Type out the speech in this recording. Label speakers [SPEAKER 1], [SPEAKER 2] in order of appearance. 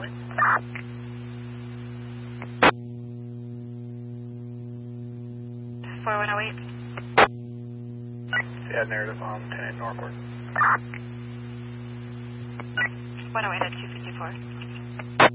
[SPEAKER 1] runway.
[SPEAKER 2] 4108.
[SPEAKER 1] Yeah, narrative on 10 northward.
[SPEAKER 2] 108 at 254.